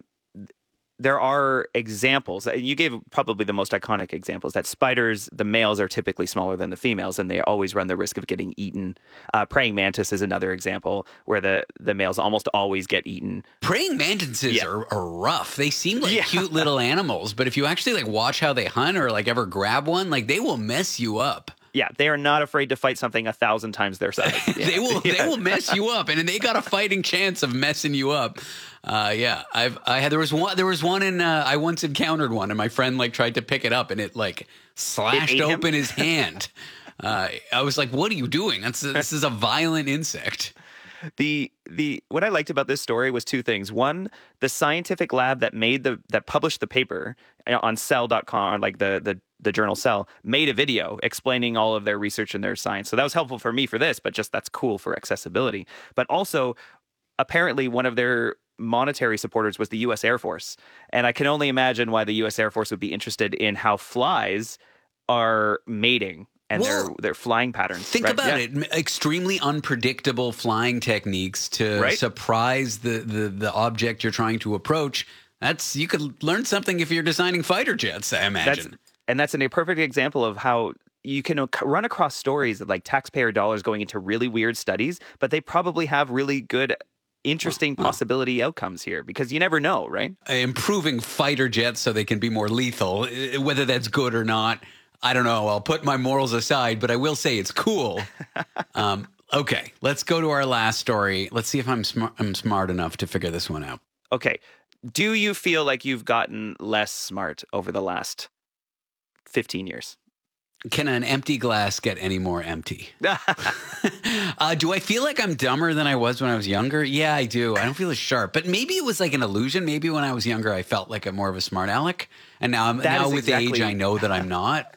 [SPEAKER 25] there are examples. You gave probably the most iconic examples that spiders, the males are typically smaller than the females, and they always run the risk of getting eaten. Praying mantis is another example where the males almost always get eaten.
[SPEAKER 20] Praying mantises are rough. They seem like cute little animals, but if you actually watch how they hunt or ever grab one, they will mess you up.
[SPEAKER 25] Yeah, they are not afraid to fight something 1,000 times their size. Yeah.
[SPEAKER 20] They will mess you up, and they got a fighting chance of messing you up. There was one in I once encountered one, and my friend tried to pick it up, and it slashed open his hand. I was like, "What are you doing? This is a violent insect."
[SPEAKER 25] What I liked about this story was two things. One, the scientific lab that published the paper on Cell.com, the journal Cell, made a video explaining all of their research and their science. So that was helpful for me for this, but that's cool for accessibility. But also, apparently one of their monetary supporters was the U.S. Air Force. And I can only imagine why the U.S. Air Force would be interested in how flies are mating and their flying patterns.
[SPEAKER 20] Think about it. Extremely unpredictable flying techniques to surprise the object you're trying to approach. You could learn something if you're designing fighter jets, I imagine.
[SPEAKER 25] That's a perfect example of how you can run across stories of taxpayer dollars going into really weird studies, but they probably have really good, interesting possibility outcomes here, because you never know, right?
[SPEAKER 20] Improving fighter jets so they can be more lethal, whether that's good or not, I don't know. I'll put my morals aside, but I will say it's cool. Okay, let's go to our last story. Let's see if I'm smart enough to figure this one out.
[SPEAKER 25] Okay. Do you feel like you've gotten less smart over the last 15 years?
[SPEAKER 20] Can an empty glass get any more empty? Do I feel like I'm dumber than I was when I was younger? Yeah, I do. I don't feel as sharp. But maybe it was an illusion. Maybe when I was younger, I felt like more of a smart aleck. And now with age, I know that I'm not.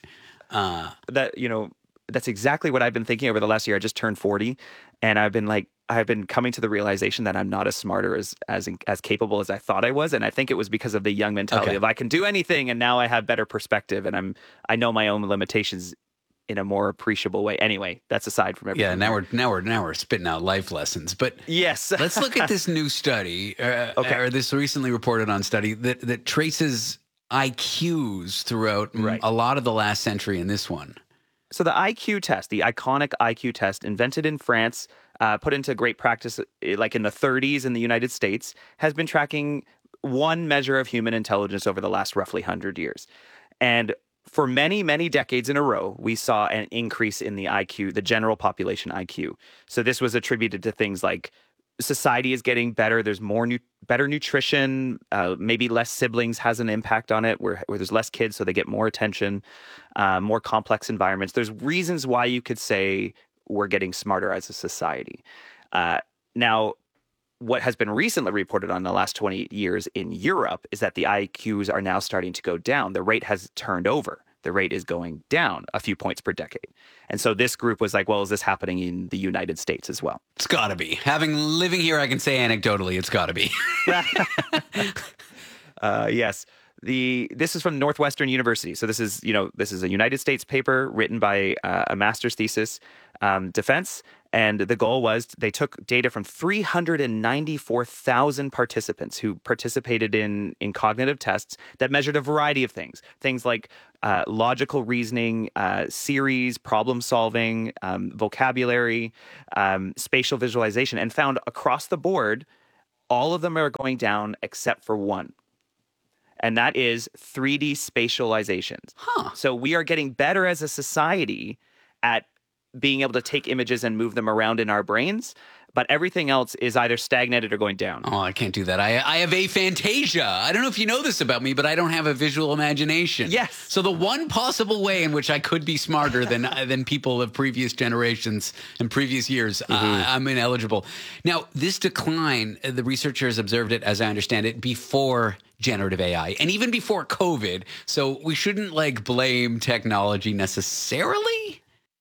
[SPEAKER 25] That's exactly what I've been thinking over the last year. I just turned 40, and I've been coming to the realization that I'm not as smart or as capable as I thought I was. And I think it was because of the young mentality of I can do anything, and now I have better perspective, and I know my own limitations in a more appreciable way. Anyway, that's aside from everything.
[SPEAKER 20] Yeah, now we're spitting out life lessons. But
[SPEAKER 25] yes,
[SPEAKER 20] let's look at this new study, or this recently reported on study that traces IQs throughout a lot of the last century in this one.
[SPEAKER 25] So the IQ test, the iconic IQ test, invented in France, put into great practice in the 30s in the United States, has been tracking one measure of human intelligence over the last roughly 100 years. And for many, many decades in a row, we saw an increase in the IQ, the general population IQ. So this was attributed to things like society is getting better. There's better nutrition. Maybe less siblings has an impact on it, where there's less kids, so they get more attention, more complex environments. There's reasons why you could say we're getting smarter as a society. Now, what has been recently reported on the last 20 years in Europe is that the IQs are now starting to go down. The rate has turned over. the rate is going down a few points per decade. And so this group was like, well, is this happening in the United States as well?
[SPEAKER 20] It's got to be. Living here, I can say anecdotally, it's got to be.
[SPEAKER 25] Yes. This is from Northwestern University. So this is a United States paper written by a master's thesis defense. And the goal was they took data from 394,000 participants who participated in cognitive tests that measured a variety of things. Things like logical reasoning, series, problem solving, vocabulary, spatial visualization, and found across the board, all of them are going down except for one. And that is 3D spatializations. So we are getting better as a society at being able to take images and move them around in our brains, but everything else is either stagnated or going down.
[SPEAKER 20] Oh, I can't do that. I have aphantasia. I don't know if you know this about me, but I don't have a visual imagination.
[SPEAKER 25] Yes.
[SPEAKER 20] So the one possible way in which I could be smarter than people of previous generations and previous years, I'm ineligible. Now, this decline, the researchers observed it, as I understand it, before generative AI and even before COVID. So we shouldn't blame technology necessarily.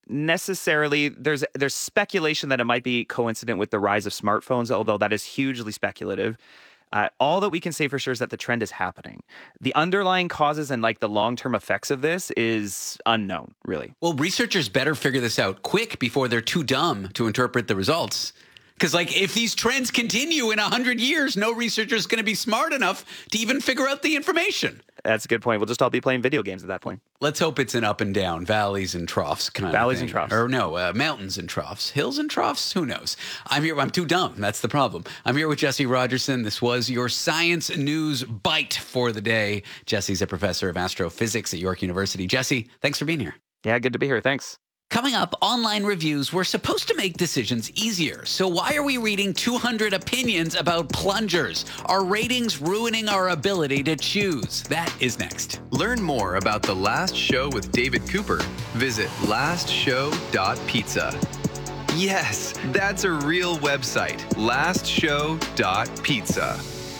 [SPEAKER 25] There's speculation that it might be coincident with the rise of smartphones, although that is hugely speculative. All that we can say for sure is that the trend is happening. The underlying causes and the long-term effects of this is unknown, really.
[SPEAKER 20] Well, researchers better figure this out quick before they're too dumb to interpret the results. Because if these trends continue in 100 years, no researcher is going to be smart enough to even figure out the information.
[SPEAKER 25] That's a good point. We'll just all be playing video games at that point.
[SPEAKER 20] Let's hope it's an up and down, valleys and troughs kind of
[SPEAKER 25] Valleys
[SPEAKER 20] thing.
[SPEAKER 25] and troughs.
[SPEAKER 20] Or no, mountains and troughs. Hills and troughs? Who knows? I'm too dumb. That's the problem. I'm here with Jesse Rogerson. This was your Science News Bite for the day. Jesse's a professor of astrophysics at York University. Jesse, thanks for being here.
[SPEAKER 25] Yeah, good to be here. Thanks.
[SPEAKER 20] Coming up, online reviews were supposed to make decisions easier. So why are we reading 200 opinions about plungers? Are ratings ruining our ability to choose? That is next.
[SPEAKER 19] Learn more about The Last Show with David Cooper. Visit lastshow.pizza. Yes, that's a real website. lastshow.pizza.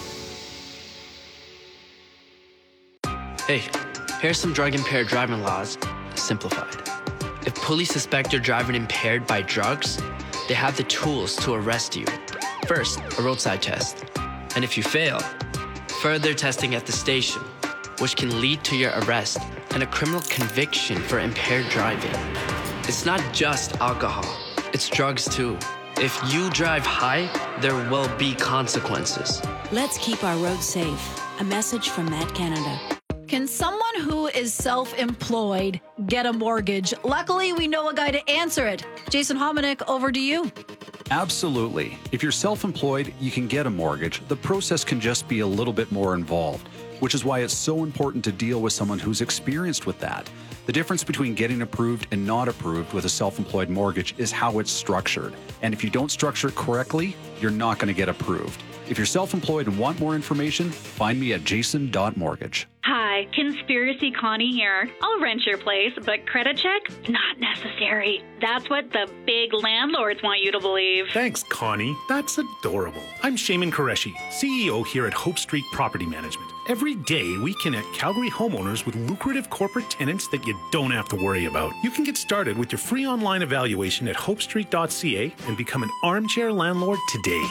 [SPEAKER 1] Hey, here's some drug-impaired driving laws, simplified. If police suspect you're driving impaired by drugs, they have the tools to arrest you. First, a roadside test. And if you fail, further testing at the station, which can lead to your arrest and a criminal conviction for impaired driving. It's not just alcohol, it's drugs too. If you drive high, there will be consequences.
[SPEAKER 8] Let's keep our roads safe. A message from Matt Canada.
[SPEAKER 9] Can someone who is self-employed get a mortgage? Luckily, we know a guy to answer it. Jason Hominick, over to you.
[SPEAKER 10] Absolutely. If you're self-employed, you can get a mortgage. The process can just be a little bit more involved, which is why it's so important to deal with someone who's experienced with that. The difference between getting approved and not approved with a self-employed mortgage is how it's structured. And if you don't structure it correctly, you're not going to get approved. If you're self-employed and want more information, find me at jason.mortgage.
[SPEAKER 11] Hi, Conspiracy Connie here. I'll rent your place, but credit check? Not necessary. That's what the big landlords want you to believe.
[SPEAKER 26] Thanks, Connie. That's adorable. I'm Shaiman Qureshi, CEO here at Hope Street Property Management. Every day, we connect Calgary homeowners with lucrative corporate tenants that you don't have to worry about. You can get started with your free online evaluation at hopestreet.ca and become an armchair landlord today.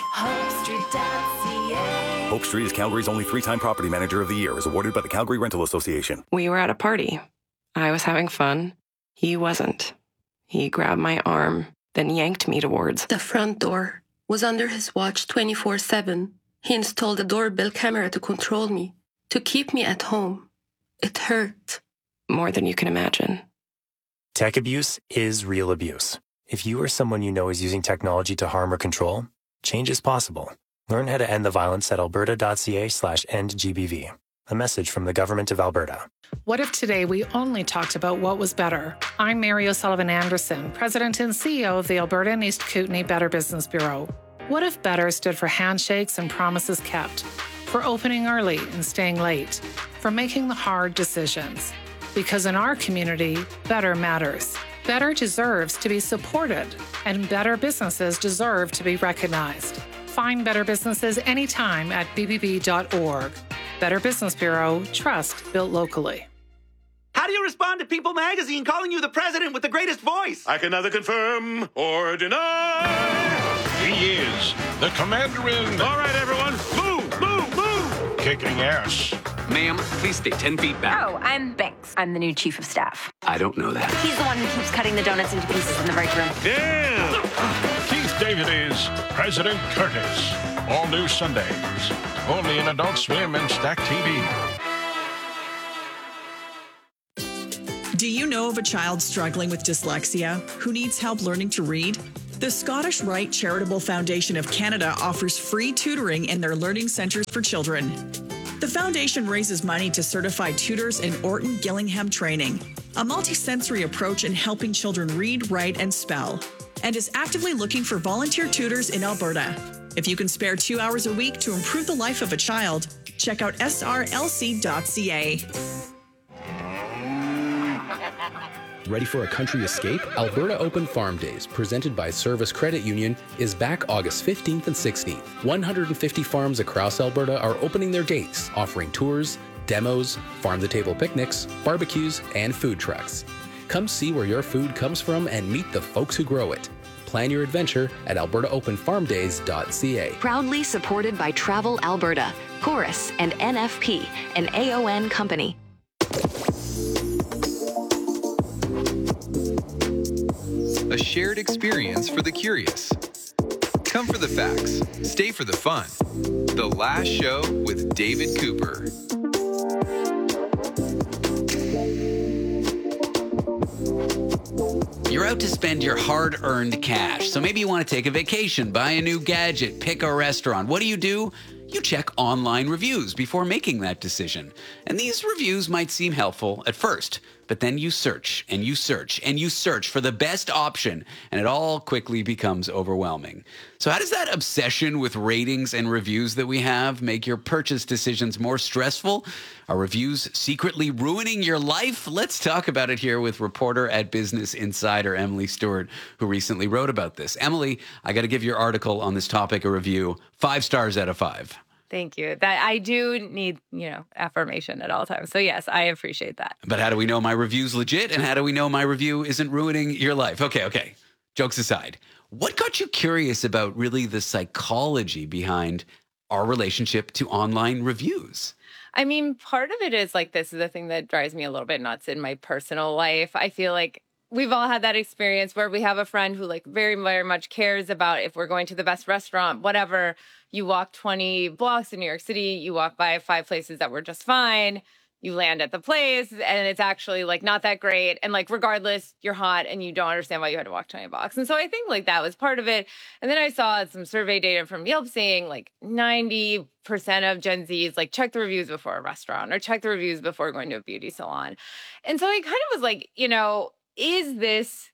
[SPEAKER 27] HopeStreet.ca. Hope Street is Calgary's only 3-time property manager of the year, as awarded by the Calgary Rental Association.
[SPEAKER 28] We were at a party. I was having fun. He wasn't. He grabbed my arm, then yanked me towards
[SPEAKER 29] the front door. Was under his watch 24/7. He installed a doorbell camera to control me, to keep me at home. It hurt.
[SPEAKER 28] More than you can imagine.
[SPEAKER 30] Tech abuse is real abuse. If you or someone you know is using technology to harm or control, change is possible. Learn how to end the violence at alberta.ca/endgbv. A message from the Government of Alberta.
[SPEAKER 31] What if today we only talked about what was better? I'm Mary O'Sullivan Anderson, President and CEO of the Alberta and East Kootenay Better Business Bureau. What if better stood for handshakes and promises kept, for opening early and staying late, for making the hard decisions? Because in our community, better matters. Better deserves to be supported, and better businesses deserve to be recognized. Find better businesses anytime at bbb.org. Better Business Bureau, trust built locally.
[SPEAKER 32] How
[SPEAKER 7] do you respond to People magazine calling you the president with the greatest voice?
[SPEAKER 12] I can neither confirm or deny.
[SPEAKER 13] He is the commander-in.
[SPEAKER 12] All right, everyone, move!
[SPEAKER 13] Kicking ass.
[SPEAKER 14] Ma'am, please stay 10 feet back.
[SPEAKER 15] Oh, I'm Banks. I'm the new chief of staff.
[SPEAKER 14] I don't know that.
[SPEAKER 15] He's the one who keeps cutting the donuts into pieces in the break room.
[SPEAKER 12] Damn!
[SPEAKER 13] Keith David is President Curtis. All new Sundays. Only in Adult Swim and Stack TV.
[SPEAKER 16] Do you know of a child struggling with dyslexia who needs help learning to read? The Scottish Rite Charitable Foundation of Canada offers free tutoring in their learning centres for children. The foundation raises money to certify tutors in Orton Gillingham training, a multisensory approach in helping children read, write, and spell, and is actively looking for volunteer tutors in Alberta. If you can spare 2 hours a week to improve the life of a child, check out srlc.ca.
[SPEAKER 17] Ready for a country escape? Alberta Open Farm Days, presented by Service Credit Union, is back August 15th and 16th. 150 farms across Alberta are opening their gates, offering tours, demos, farm-to-table picnics, barbecues, and food trucks. Come see where your food comes from and meet the folks who grow it. Plan your adventure at albertaopenfarmdays.ca.
[SPEAKER 18] Proudly supported by Travel Alberta, Chorus, and NFP, an AON company.
[SPEAKER 19] A shared experience for the curious. Come for the facts, stay for the fun. The Last Show with David Cooper.
[SPEAKER 20] You're out to spend your hard-earned cash, so maybe you want to take a vacation, buy a new gadget, pick a restaurant. What do? You check online reviews before making that decision. And these reviews might seem helpful at first, but then you search and you search and you search for the best option, and it all quickly becomes overwhelming. So how does that obsession with ratings and reviews that we have make your purchase decisions more stressful? Are reviews secretly ruining your life? Let's talk about it here with reporter at Business Insider, Emily Stewart, who recently wrote about this. Emily, I got to give your article on this topic a review. 5 stars out of 5.
[SPEAKER 21] Thank you. That I do need, affirmation at all times. So yes, I appreciate that.
[SPEAKER 20] But how do we know my review's legit? And how do we know my review isn't ruining your life? Okay. Jokes aside, what got you curious about really the psychology behind our relationship to online reviews?
[SPEAKER 21] I mean, part of it is this is the thing that drives me a little bit nuts in my personal life. I feel like we've all had that experience where we have a friend who very, very much cares about if we're going to the best restaurant, whatever. You walk 20 blocks in New York City, you walk by 5 places that were just fine, you land at the place, and it's actually not that great. And regardless, you're hot and you don't understand why you had to walk 20 blocks. And so I think that was part of it. And then I saw some survey data from Yelp saying 90% of Gen Zs check the reviews before a restaurant or check the reviews before going to a beauty salon. And so I kind of was is this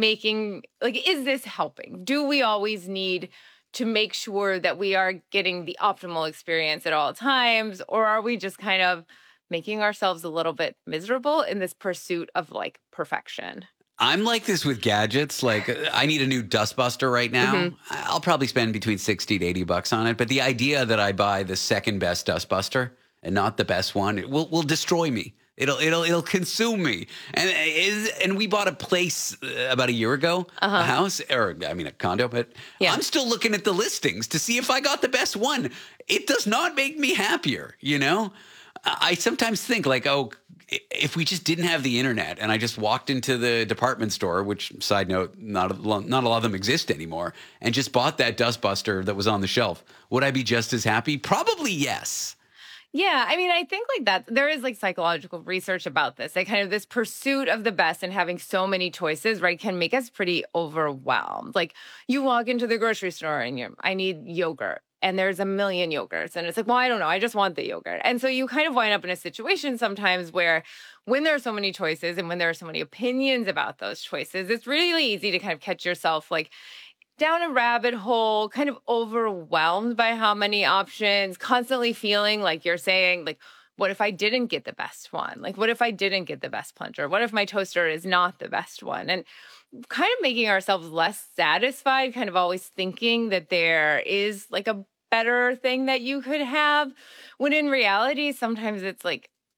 [SPEAKER 21] is this helping? Do we always need to make sure that we are getting the optimal experience at all times? Or are we just kind of making ourselves a little bit miserable in this pursuit of perfection?
[SPEAKER 20] I'm like this with gadgets. I need a new dustbuster right now. Mm-hmm. I'll probably spend between $60 to $80 on it. But the idea that I buy the second best dustbuster and not the best one, it will destroy me. It'll consume me. And we bought a place about a year ago, a house, a condo, but yeah. I'm still looking at the listings to see if I got the best one. It does not make me happier, I sometimes think if we just didn't have the internet and I just walked into the department store, which, side note, not a lot of them exist anymore, and just bought that dustbuster that was on the shelf, would I be just as happy? Probably yes.
[SPEAKER 21] Yeah, I think that there is psychological research about this. Kind of this pursuit of the best and having so many choices, right, can make us pretty overwhelmed. You walk into the grocery store and I need yogurt. And there's a million yogurts. And it's well, I don't know. I just want the yogurt. And so you kind of wind up in a situation sometimes where when there are so many choices and when there are so many opinions about those choices, it's really easy to kind of catch yourself down a rabbit hole, kind of overwhelmed by how many options, constantly feeling you're saying, what if I didn't get the best one? What if I didn't get the best plunger? What if my toaster is not the best one? And kind of making ourselves less satisfied, kind of always thinking that there is a better thing that you could have, when in reality, sometimes it's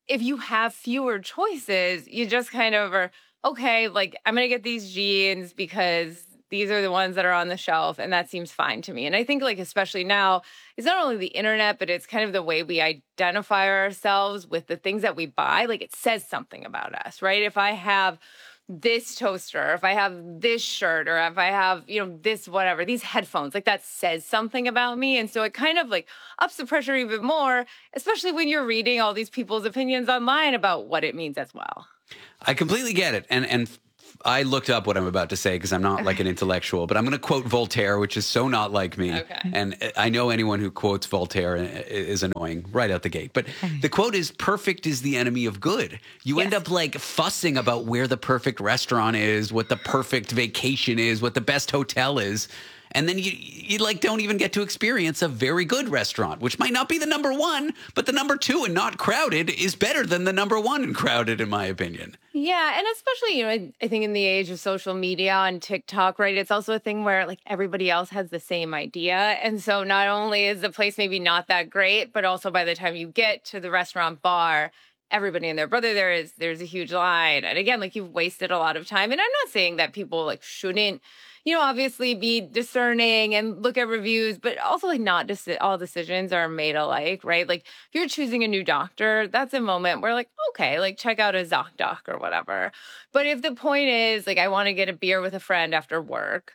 [SPEAKER 21] if you have fewer choices, you just kind of are, okay, like I'm going to get these jeans because these are the ones that are on the shelf, and that seems fine to me. And I think, like, especially now, it's not only the internet, but it's kind of the way we identify ourselves with the things that we buy. Like, it says something about us, right? If I have this toaster, if I have this shirt, or if I have, this whatever, these headphones, like that says something about me. And so it kind of like ups the pressure even more, especially when you're reading all these people's opinions online about what it means as well.
[SPEAKER 20] I completely get it. And I looked up what I'm about to say because I'm not like an intellectual, but I'm going to quote Voltaire, which is so not like me. Okay. And I know anyone who quotes Voltaire is annoying right out the gate. But the quote is, perfect is the enemy of good. You end up like fussing about where the perfect restaurant is, what the perfect vacation is, what the best hotel is. And then you like don't even get to experience a very good restaurant, which might not be the number one, but the number two and not crowded is better than the number one and crowded, in my opinion.
[SPEAKER 21] Yeah. And especially, I think in the age of social media and TikTok, right, it's also a thing where like everybody else has the same idea. And so not only is the place maybe not that great, but also by the time you get to the restaurant bar, everybody and their brother there's a huge line. And again, like you've wasted a lot of time. And I'm not saying that people like shouldn't, obviously be discerning and look at reviews, but also like not all decisions are made alike, right? Like if you're choosing a new doctor, that's a moment where like, okay, like check out a ZocDoc or whatever. But if the point is like, I want to get a beer with a friend after work,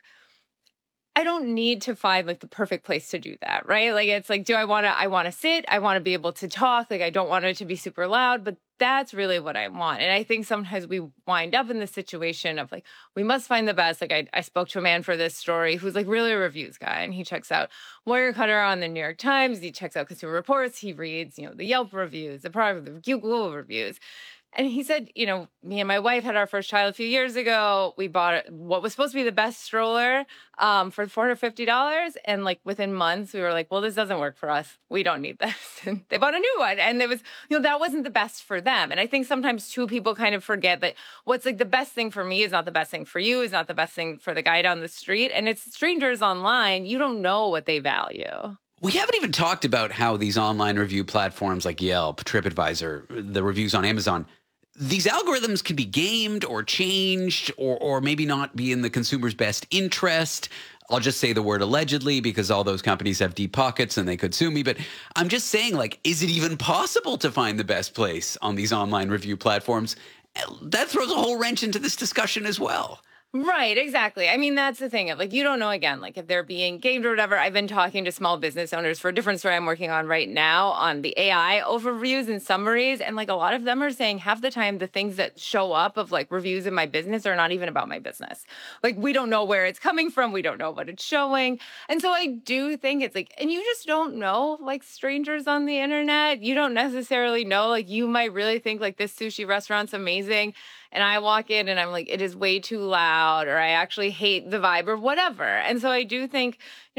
[SPEAKER 21] I don't need to find like the perfect place to do that, right? Like it's like, I want to sit, I want to be able to talk, like I don't want it to be super loud, but that's really what I want. And I think sometimes we wind up in the situation of like, we must find the best. Like I spoke to a man for this story who's like really a reviews guy, and he checks out Wirecutter on the New York Times, he checks out Consumer Reports, he reads, the Yelp reviews, the Google reviews. And he said, me and my wife had our first child a few years ago. We bought what was supposed to be the best stroller for $450. And like within months, we were like, well, this doesn't work for us. We don't need this. And they bought a new one. And it was, that wasn't the best for them. And I think sometimes too, people kind of forget that what's like the best thing for me is not the best thing for you, is not the best thing for the guy down the street. And it's strangers online. You don't know what they value.
[SPEAKER 20] We haven't even talked about how these online review platforms like Yelp, TripAdvisor, the reviews on Amazon, these algorithms can be gamed or changed or maybe not be in the consumer's best interest. I'll just say the word allegedly because all those companies have deep pockets and they could sue me. But I'm just saying, like, is it even possible to find the best place on these online review platforms? That throws a whole wrench into this discussion as well.
[SPEAKER 21] Right, exactly. I mean, that's the thing. Like, you don't know, again, like if they're being gamed or whatever. I've been talking to small business owners for a different story I'm working on right now on the AI overviews and summaries. And like a lot of them are saying half the time the things that show up of like reviews in my business are not even about my business. Like we don't know where it's coming from. We don't know what it's showing. And so I do think it's like, and you just don't know, like strangers on the internet. You don't necessarily know, like you might really think like this sushi restaurant's amazing. And I walk in and I'm like, it is way too loud, or I actually hate the vibe or whatever. And so I do think,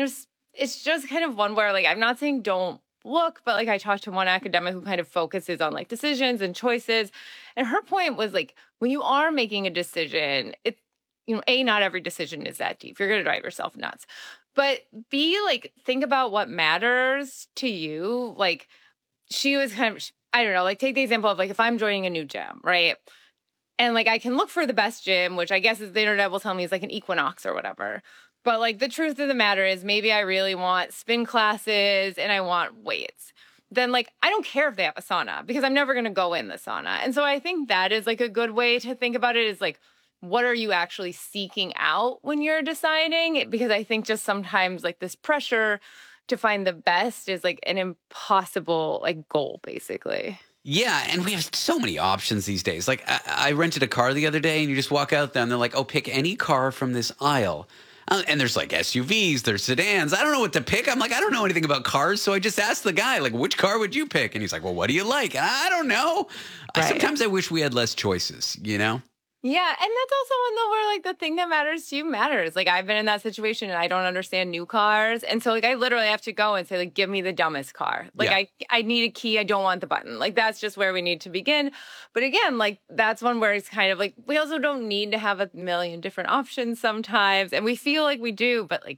[SPEAKER 21] it's just kind of one where like, I'm not saying don't look, but like I talked to one academic who kind of focuses on like decisions and choices. And her point was like, when you are making a decision, it's, not every decision is that deep. You're going to drive yourself nuts. But B, like, think about what matters to you. Like she was kind of, I don't know, like take the example of like, if I'm joining a new gym, right? And like, I can look for the best gym, which I guess is the internet will tell me is like an Equinox or whatever. But like the truth of the matter is maybe I really want spin classes and I want weights. Then like, I don't care if they have a sauna because I'm never going to go in the sauna. And so I think that is like a good way to think about it is like, what are you actually seeking out when you're deciding? Because I think just sometimes like this pressure to find the best is like an impossible like goal basically.
[SPEAKER 20] Yeah, and we have so many options these days. Like, I rented a car the other day, and you just walk out there, and they're like, oh, pick any car from this aisle. And there's, like, SUVs, there's sedans. I don't know what to pick. I'm like, I don't know anything about cars, so I just asked the guy, like, which car would you pick? And he's like, well, what do you like? And I don't know. Right. Sometimes I wish we had less choices,
[SPEAKER 21] Yeah, and that's also one though where like the thing that matters to you matters. Like I've been in that situation and I don't understand new cars. And so like I literally have to go and say like, give me the dumbest car. Like I need a key. I don't want the button. Like that's just where we need to begin. But again, like that's one where it's kind of like, we also don't need to have a million different options sometimes. And we feel like we do, but like,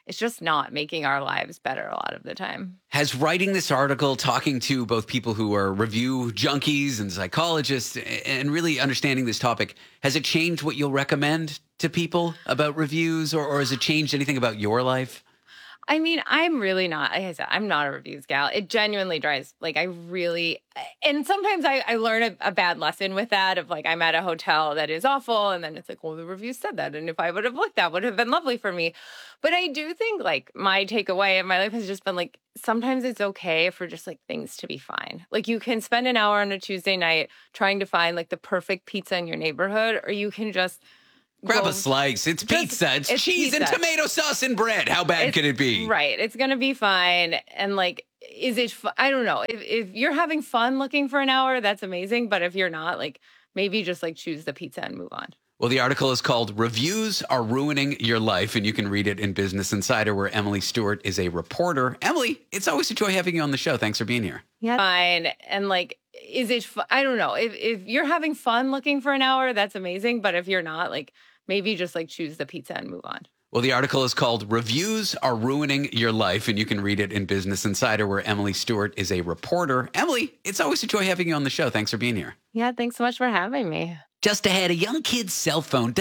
[SPEAKER 21] it's just not making our lives better a lot of the time.
[SPEAKER 20] Has writing this article, talking to both people who are review junkies and psychologists and really understanding this topic, has it changed what you'll recommend to people about reviews, or has it changed anything about your life?
[SPEAKER 21] I mean, I'm really not, like I said, I'm not a reviews gal. It genuinely drives, like, and sometimes I learn a bad lesson with that of like, I'm at a hotel that is awful. And then it's like, well, the review said that. And if I would have looked, that would have been lovely for me. But I do think like my takeaway in my life has just been like, sometimes it's okay for just like things to be fine. Like you can spend an hour on a Tuesday night trying to find like the perfect pizza in your neighborhood, or you can just
[SPEAKER 20] grab a slice. It's pizza. It's cheese
[SPEAKER 21] pizza.
[SPEAKER 20] And tomato sauce and bread. How bad can it be?
[SPEAKER 21] Right. It's going to be fine. And like, is it, I don't know. If you're having fun looking for an hour, that's amazing. But if you're not, like, maybe just like choose the pizza and move on.
[SPEAKER 20] Well, the article is called Reviews Are Ruining Your Life, and you can read it in Business Insider, where Emily Stewart is a reporter. Emily, it's always a joy having you on the show. Thanks for being here.
[SPEAKER 21] Yeah. Fine. And like, is it, I don't know. If you're having fun looking for an hour, that's amazing. But if you're not, like, maybe just like choose the pizza and move on.
[SPEAKER 20] Well, the article is called Reviews Are Ruining Your Life, and you can read it in Business Insider, where Emily Stewart is a reporter. Emily, it's always a joy having you on the show. Thanks for being here.
[SPEAKER 21] Yeah, thanks so much for having me.
[SPEAKER 20] Just ahead, a young kid's cell phone